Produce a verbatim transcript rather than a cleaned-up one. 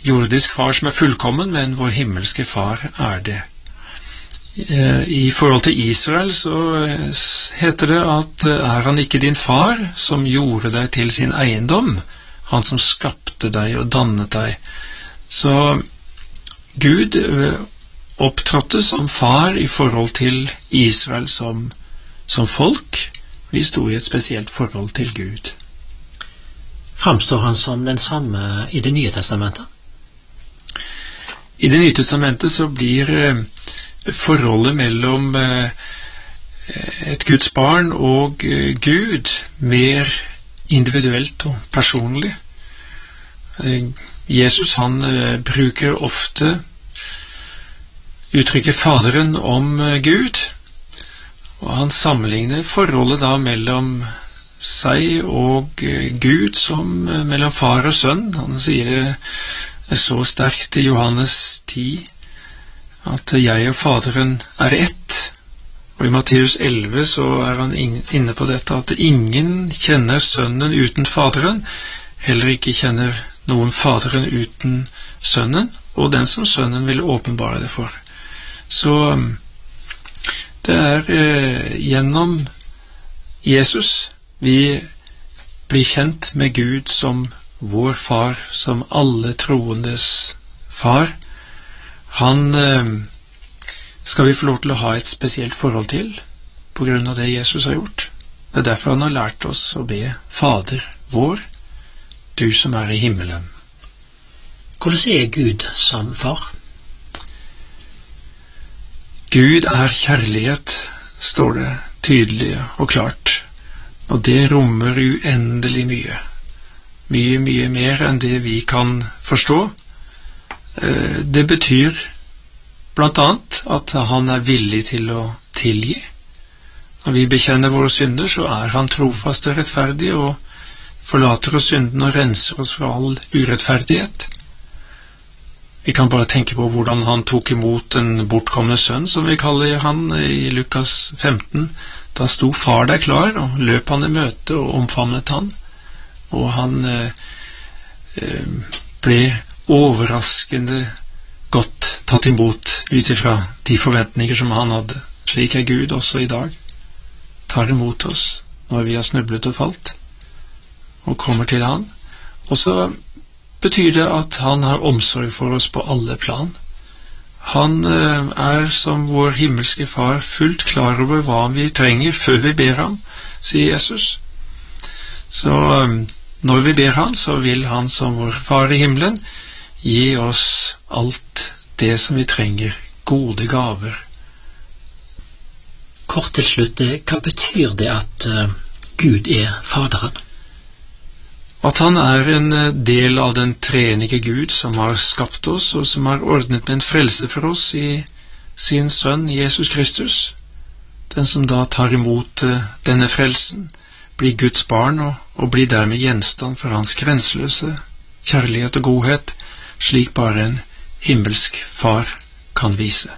jordisk far som er fullkommen, men vår himmelske far er det. I forhold til Israel så heter det at er han ikke din far som gjorde deg til sin eiendom, han som skapte deg og dannet deg. Så Gud opptrådte som far i forhold til Israel som, som folk. Vi stod i et spesielt forhold til Gud. Framstår han som den samme i det nye testamentet? I det nye testamentet så blir forholdet mellom et Guds barn og Gud mer individuelt og personlig. Jesus han bruker ofte uttrykket Faderen om Gud, og han sammenligner forholdet da mellom seg og Gud som mellom far og sønn. Han sier det så sterkt i Johannes ti, at jeg og Faderen er ett. Og i Matteus elleve så er han inne på dette, at ingen kjenner sønnen uten Faderen, heller ikke kjenner noen Faderen uten sønnen, og den som sønnen vil åpenbare det for. Så det er eh, gjennom Jesus vi blir kjent med Gud som vår far, som alle troendes far. Han eh, skal vi få lov til å ha et spesielt forhold til på grunn av det Jesus har gjort. Det er derfor han har lært oss å be Fader vår, du som er i himmelen. Hvordan er Gud som far? Gud er kjærlighet, står det tydelig og klart, og det rommer uendelig mye. Mye, mye mer enn det vi kan forstå. Det betyr blant annet at han er villig til å tilgi. Når vi bekjenner våre synder, så er han trofast og rettferdig og forlater oss synden og renser oss fra all urettferdighet. Vi kan bare tenke på hvordan han tok imot en bortkomne sønn, som vi kaller han i Lukas femten. Da sto far der klar, og løp han i møte og omfavnet han. Og han eh, ble overraskende godt tatt imot utifra de forventninger som han hadde. Slik er Gud også i dag. Tar imot oss når vi har snublet og falt, og kommer til han. Og så betyr det at han har omsorg for oss på alle plan. Han eh, er som vår himmelske far fullt klar over hva vi trenger før vi ber ham, sier Jesus. Så eh, når vi ber ham, så vil han som vår far i himmelen gi oss alt det som vi trenger, gode gaver. Kort til slutt, hva betyr det at uh, Gud er Faderen? At han er en del av den treenige Gud som har skapt oss, og som har ordnet med en frelse for oss i sin sønn Jesus Kristus. Den som da tar imot uh, denne frelsen, blir Guds barn og, og blir dermed gjenstand for hans grenseløse kjærlighet og godhet, slik bare en himmelsk far kan vise.